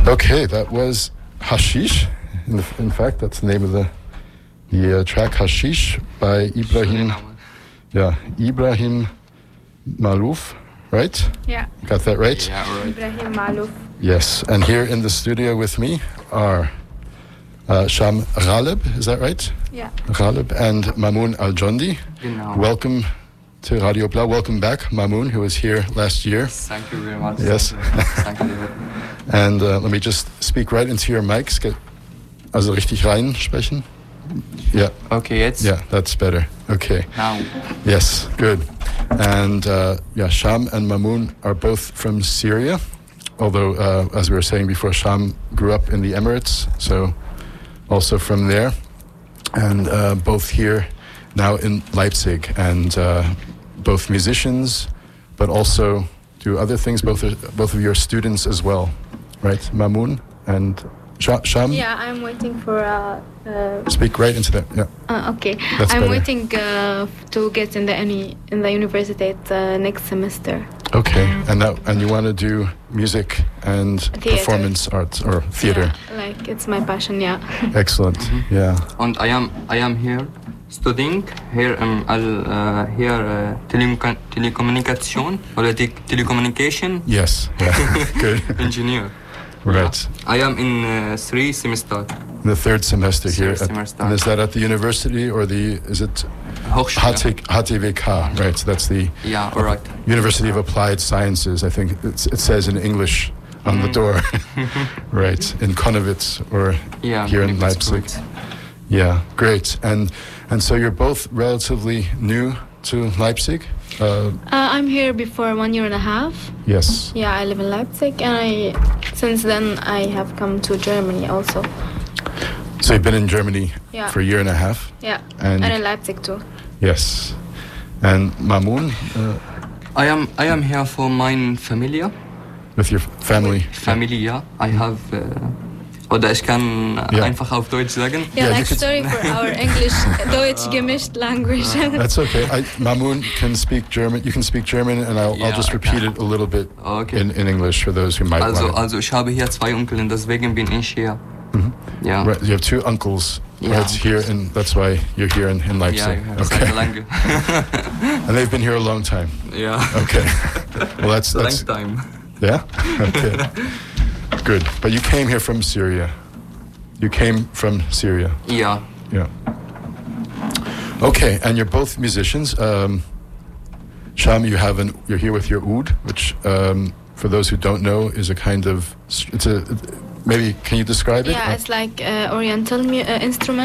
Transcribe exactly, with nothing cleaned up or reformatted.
Okay, that was Hashish. In, the, in fact, that's the name of the the uh, track Hashish by Ibrahim. Yeah, Ibrahim Malouf, right? Yeah. Got that right? Yeah, right. Ibrahim Malouf. Yes, and here in the studio with me are uh, Sham Ghalib, is that right? Yeah. Ghalib and Mamoun Al-Jondi. Genau. Welcome to Radio Blau. Welcome back, Mamoun, who was here last year. Thank you very much. Yes. Thank you, David. And uh, let me just speak right into your mics. Get, also richtig rein sprechen. Yeah. Okay, jetzt? Yeah, that's better. Okay. Now. Yes, good. And uh, yeah, Sham and Mamoun are both from Syria. Although, uh, as we were saying before, Sham grew up in the Emirates, so also from there. And uh, both here now in Leipzig, and uh, both musicians, but also do other things. Both are, both of your students as well, right? Mamoun and Sh- Sham? Yeah, I'm waiting for a. Uh, Speak right into that. Yeah. uh, okay, That's I'm better. waiting uh, to get in the uni- in the university uh, next semester. Okay, and that and you want to do music and Theater. performance arts or theater. Yeah, like it's my passion. Yeah. Excellent. Mhm. Yeah. And I am I am here studying here um, al uh, here uh, telecom- telecommunication or te- telecommunication Yes. Yeah. Good. engineer. Right. I am in uh, three semester. The third semester here. Third At, semester. and is that at the university or the is it Hochschule. H T V K? Right. So that's the Yeah, alright. University of Applied Sciences. I think it's, it says in English on the Mhm. door. Right. In Konnewitz or Yeah. here in maybe it's Leipzig. good. Yeah. Great. And and so you're both relatively new to Leipzig. Uh, Uh, I'm here before one year and a half. yes. Yeah, I live in Leipzig, and I since then I have come to Germany also. So you've been in Germany Yeah. for a year and a half. Yeah, And and in Leipzig too. yes. And Mamoun, uh, I am I am here for my Familie. with your family. Familie. I have uh, oder ich kann äh, Ja. einfach auf Deutsch sagen. Yeah, Yeah, you like could- sorry for our English Deutsch gemischt language. That's okay. I, Mamoun can speak German. You can speak German, and I'll, I'll Yeah, just I repeat can. it a little bit Okay. in, in English for those who might Also, want it. also ich habe hier zwei Onkel und deswegen bin ich hier. Mhm. Ja. Right, you have two uncles. Yeah. Right here, and that's why you're here in, in Ja, Leipzig. ich habe Okay. sehr lange. And they've been here a long time. Ja. Okay. Well, that's that's Long time. yeah. Okay. Good. But you came here from Syria. You came from Syria. Ja. Yeah. Okay, and you're both musicians. Um, Sham, you have an. You're here with your oud, which, um, for those who don't know, is a kind of. It's a. Maybe can you describe it? Yeah, it's like uh, Oriental mu- uh, instrument.